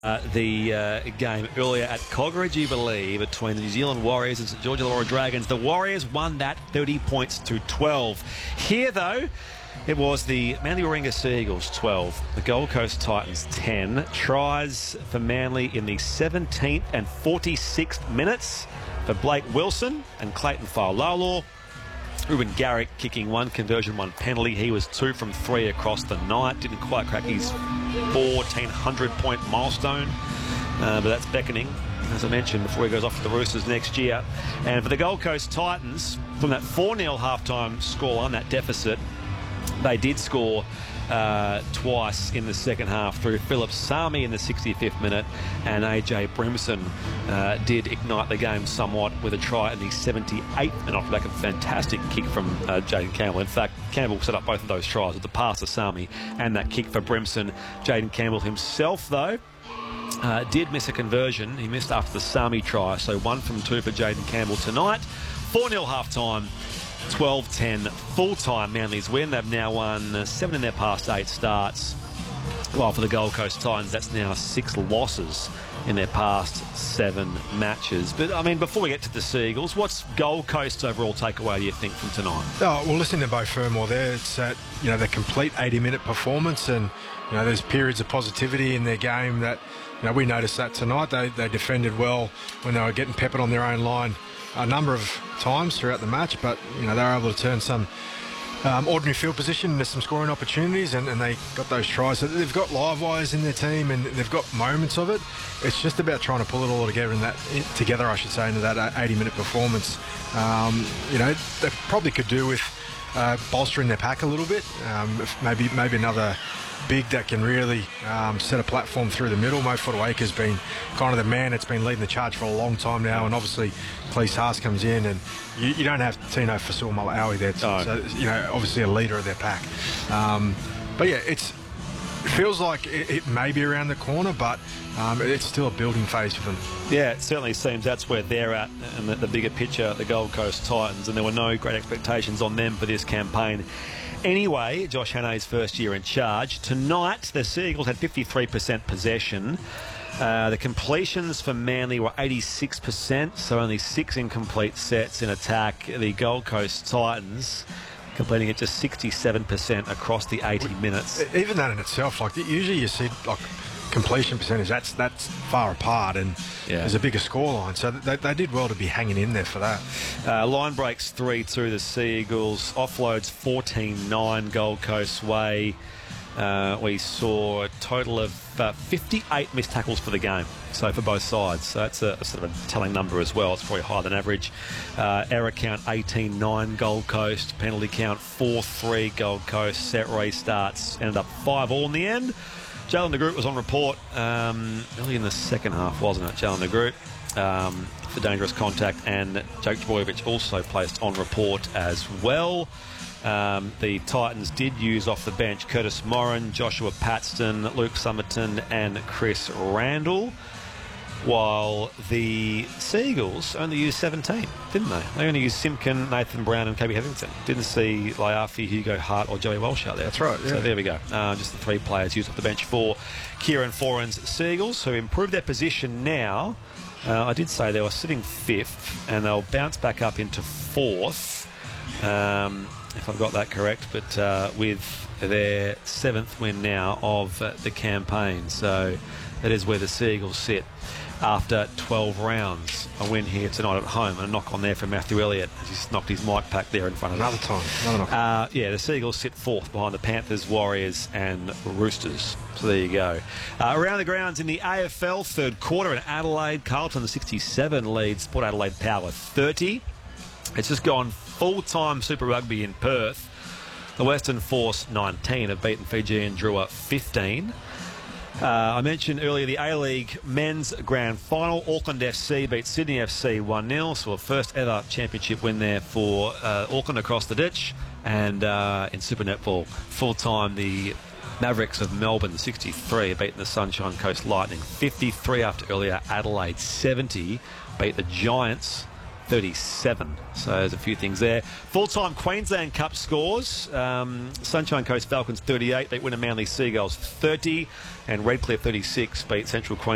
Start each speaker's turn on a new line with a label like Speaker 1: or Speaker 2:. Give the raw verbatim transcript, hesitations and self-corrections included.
Speaker 1: Uh, the uh, game earlier at Coleridge, you believe, between the New Zealand Warriors and St George Illawarra Dragons. The Warriors won that thirty points to twelve. Here, though, it was the Manly Warringah Seagulls twelve, the Gold Coast Titans ten. Tries for Manly in the seventeenth and forty-sixth minutes for Blake Wilson and Clayton Fa'alogo. Ruben Garrick kicking one conversion, one penalty. He was two from three across the night. Didn't quite crack his fourteen hundred point milestone, uh, but that's beckoning, as I mentioned, before he goes off to the Roosters next year. And for the Gold Coast Titans, from that four nil halftime scoreline, that deficit, they did score uh, twice in the second half through Philip Sami in the sixty-fifth minute, and A J Brimson uh, did ignite the game somewhat with a try in the seventy-eighth minute off the back of a fantastic kick from uh, Jaden Campbell. In fact, Campbell set up both of those tries with the pass to Sami and that kick for Brimson. Jaden Campbell himself, though, uh, did miss a conversion. He missed after the Sami try, so one from two for Jaden Campbell tonight. four nil half-time. twelve ten full-time Manly's win. They've now won seven in their past eight starts. While for the Gold Coast Titans, that's now six losses in their past seven matches. But, I mean, before we get to the Seagulls, what's Gold Coast's overall takeaway, do you think, from tonight?
Speaker 2: Oh, well, listening to Beau Fermor there, it's that, you know, their complete eighty-minute performance, and, you know, there's periods of positivity in their game that, you know, we noticed that tonight. They, they defended well when they were getting peppered on their own line a number of times throughout the match, but you know they were able to turn some um, ordinary field position into some scoring opportunities, and, and they got those tries. So they've got live wires in their team, and they've got moments of it. It's just about trying to pull it all together in that together, I should say, into that eighty-minute performance. Um, you know, they probably could do with uh, bolstering their pack a little bit. Um, maybe maybe another big that can really um, set a platform through the middle. Mo Fotuaika's been kind of the man that's been leading the charge for a long time now, and obviously Cleese Haas comes in, and you, you don't have Tino Fa'asuamaleaui there,
Speaker 1: oh.
Speaker 2: so you know obviously a leader of their pack. Um, but yeah, it's it feels like it, it may be around the corner, but um, it's still a building phase for them.
Speaker 1: Yeah, it certainly seems that's where they're at, and the, the bigger picture, the Gold Coast Titans, and there were no great expectations on them for this campaign. Anyway, Josh Hanne's first year in charge. Tonight, the Seagulls had fifty-three percent possession. Uh, the completions for Manly were eighty-six percent, so only six incomplete sets in attack. The Gold Coast Titans completing it just sixty-seven percent across the eighty minutes.
Speaker 2: Even that in itself, like usually you see like completion percentage, that's that's far apart, and yeah. there's a bigger scoreline, so they, they did well to be hanging in there for that.
Speaker 1: Uh, line breaks three two the Seagulls, offloads fourteen nine Gold Coast way. Uh, we saw a total of uh, fifty-eight missed tackles for the game, so for both sides. So that's a, a sort of a telling number as well. It's probably higher than average. Uh, error count eighteen nine Gold Coast, penalty count four three Gold Coast. Set restarts ended up five all in the end. Jalen de Groot was on report um, early in the second half, wasn't it? Jalen de Groot um, for dangerous contact, and Jake Trbojevic also placed on report as well. Um, the Titans did use off the bench Curtis Morin, Joshua Paxton, Luke Summerton and Chris Randall, while the Seagulls only used seventeen, didn't they? They only used Simpkin, Nathan Brown and Kobe Hetherington. Didn't see Laiafi, Hugo Hart or Joey Walsh out there.
Speaker 2: That's right, yeah.
Speaker 1: So there we go. Uh, just the three players used off the bench for Kieran Foran's Seagulls, who improved their position now. Uh, I did say they were sitting fifth, and they'll bounce back up into fourth, um, if I've got that correct, but uh, with their seventh win now of uh, the campaign. So that is where the Seagulls sit after twelve rounds. A win here tonight at home, and a knock on there for Matthew Elliott. He's knocked his mic pack there in front of
Speaker 2: Another
Speaker 1: us.
Speaker 2: time. Another knock.
Speaker 1: Uh, yeah, the Seagulls sit fourth behind the Panthers, Warriors and Roosters. So there you go. Uh, around the grounds in the A F L, third quarter in Adelaide. Carlton, the sixty-seven leads Port Adelaide Power thirty. It's just gone full-time Super Rugby in Perth. The Western Force nineteen have beaten Fijian Drua fifteen. Uh, I mentioned earlier the A-League Men's Grand Final. Auckland F C beat Sydney F C one nil, so a first ever championship win there for uh, Auckland across the ditch. And uh, in Super Netball, full-time, the Mavericks of Melbourne sixty-three have beaten the Sunshine Coast Lightning fifty-three after earlier. Adelaide seventy beat the Giants thirty-seven. So there's a few things there. Full-time Queensland Cup scores. Um, Sunshine Coast Falcons thirty-eight. They win a Manly Seagulls thirty. And Redcliffe thirty-six beat Central Queensland